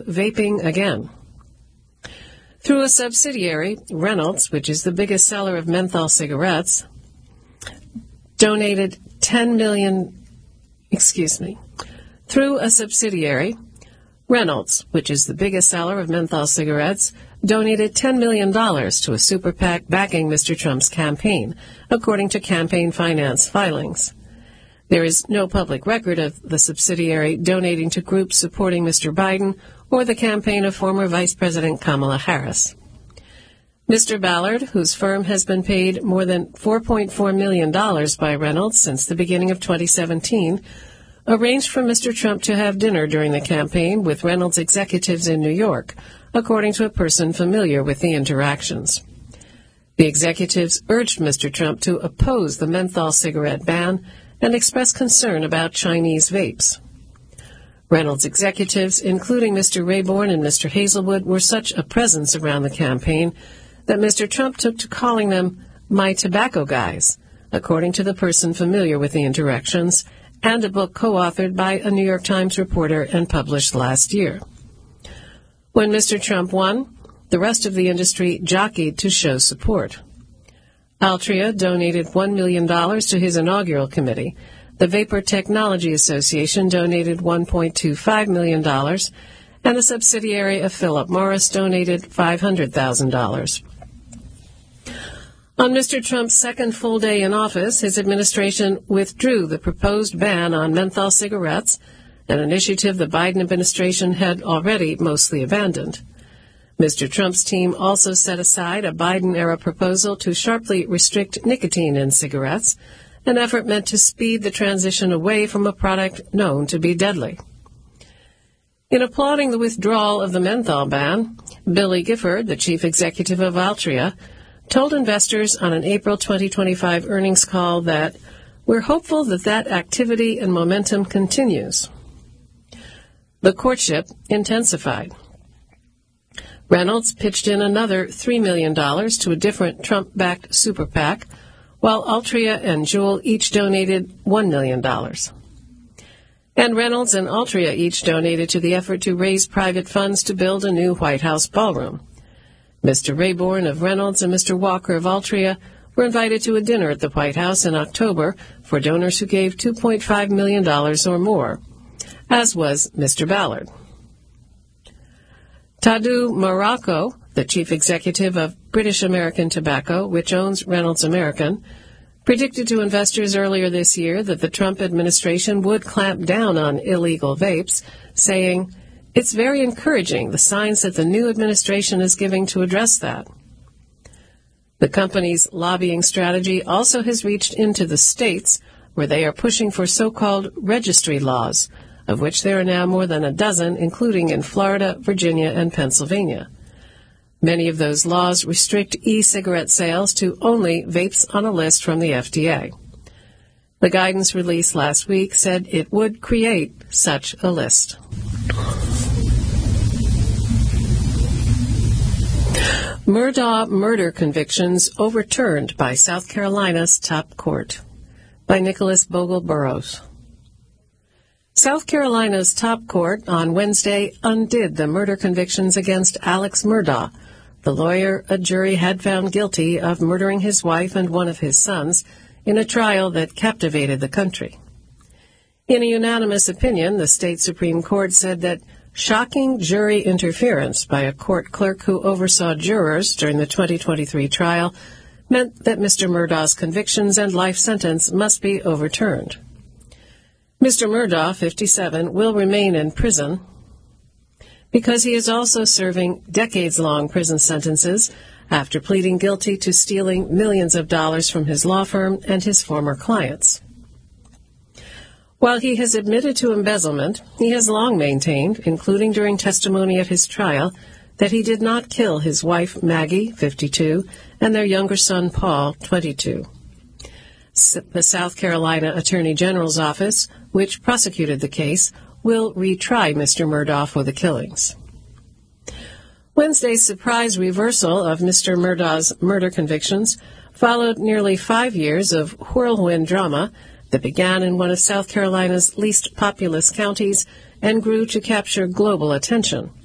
vaping again. Through a subsidiary, Reynolds, which is the biggest seller of menthol cigarettes, donated $10 million. Through a subsidiary, Reynolds, which is the biggest seller of menthol cigarettes, donated $10 million to a super PAC backing Mr. Trump's campaign, according to campaign finance filings. There is no public record of the subsidiary donating to groups supporting Mr. Biden or the campaign of former Vice President Kamala Harris. Mr. Ballard, whose firm has been paid more than $4.4 million by Reynolds since the beginning of 2017, arranged for Mr. Trump to have dinner during the campaign with Reynolds executives in New York, according to a person familiar with the interactions. The executives urged Mr. Trump to oppose the menthol cigarette ban and express concern about Chinese vapes. Reynolds executives, including Mr. Rayborn and Mr. Hazelwood, were such a presence around the campaign that Mr. Trump took to calling them "my tobacco guys," according to the person familiar with the interactions, and a book co-authored by a New York Times reporter and published last year. When Mr. Trump won, the rest of the industry jockeyed to show support. Altria donated $1 million to his inaugural committee. The Vapor Technology Association donated $1.25 million, and a subsidiary of Philip Morris donated $500,000. On Mr. Trump's second full day in office, his administration withdrew the proposed ban on menthol cigarettes, an initiative the Biden administration had already mostly abandoned. Mr. Trump's team also set aside a Biden-era proposal to sharply restrict nicotine in cigarettes, an effort meant to speed the transition away from a product known to be deadly. In applauding the withdrawal of the menthol ban, Billy Gifford, the chief executive of Altria, told investors on an April 2025 earnings call that, "We're hopeful that that activity and momentum continues." The courtship intensified. Reynolds pitched in another $3 million to a different Trump-backed super PAC, while Altria and Juul each donated $1 million. And Reynolds and Altria each donated to the effort to raise private funds to build a new White House ballroom. Mr. Rayborn of Reynolds and Mr. Walker of Altria were invited to a dinner at the White House in October for donors who gave $2.5 million or more, as was Mr. Ballard. Tadeu Marroco, the chief executive of British American Tobacco, which owns Reynolds American, predicted to investors earlier this year that the Trump administration would clamp down on illegal vapes, saying, "It's very encouraging, the signs that the new administration is giving to address that." The company's lobbying strategy also has reached into the states, where they are pushing for so-called registry laws, of which there are now more than a dozen, including in Florida, Virginia, and Pennsylvania. Many of those laws restrict e-cigarette sales to only vapes on a list from the FDA. The guidance released last week said it would create such a list. Murdaugh murder convictions overturned by South Carolina's top court. By Nicholas Bogle Burrows. South Carolina's top court on Wednesday undid the murder convictions against Alex Murdaugh, the lawyer a jury had found guilty of murdering his wife and one of his sons in a trial that captivated the country. In a unanimous opinion, the state Supreme Court said that shocking jury interference by a court clerk who oversaw jurors during the 2023 trial meant that Mr. Murdaugh's convictions and life sentence must be overturned. Mr. Murdaugh, 57, will remain in prison because he is also serving decades-long prison sentences after pleading guilty to stealing millions of dollars from his law firm and his former clients. While he has admitted to embezzlement, he has long maintained, including during testimony at his trial, that he did not kill his wife, Maggie, 52, and their younger son, Paul, 22. The South Carolina Attorney General's office, which prosecuted the case, will retry Mr. Murdaugh for the killings. Wednesday's surprise reversal of Mr. Murdaugh's murder convictions followed nearly 5 years of whirlwind drama that began in one of South Carolina's least populous counties and grew to capture global attention.